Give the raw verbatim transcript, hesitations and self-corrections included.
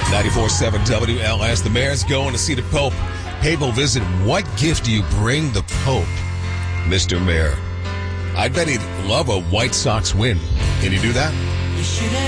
ninety-four point seven W L S. The mayor's going to see the Pope. Papal visit. What gift do you bring the Pope, Mister Mayor? I bet he'd love a White Sox win. Can you do that?